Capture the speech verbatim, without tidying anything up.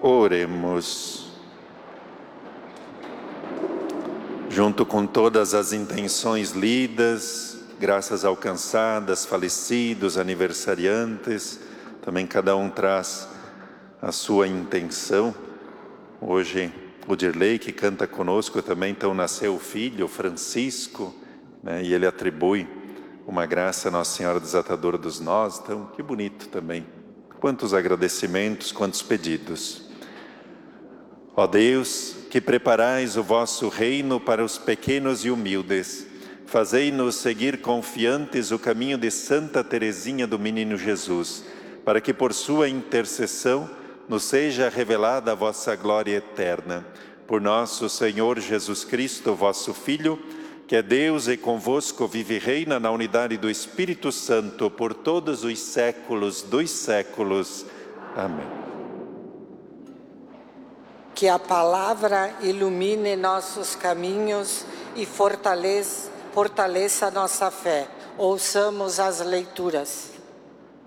Oremos. Junto com todas as intenções lidas, graças alcançadas, falecidos, aniversariantes, também cada um traz a sua intenção. Hoje o Dirley, que canta conosco também, então nasceu o filho, Francisco, né, e ele atribui uma graça a Nossa Senhora Desatadora dos Nós. Então, que bonito também. Quantos agradecimentos, quantos pedidos. Ó Deus, que preparais o vosso reino para os pequenos e humildes, fazei-nos seguir confiantes o caminho de Santa Teresinha do Menino Jesus, para que por sua intercessão nos seja revelada a vossa glória eterna. Por nosso Senhor Jesus Cristo, vosso Filho, que é Deus e convosco vive e reina na unidade do Espírito Santo por todos os séculos dos séculos. Amém. Que a palavra ilumine nossos caminhos e fortaleça, fortaleça nossa fé. Ouçamos as leituras.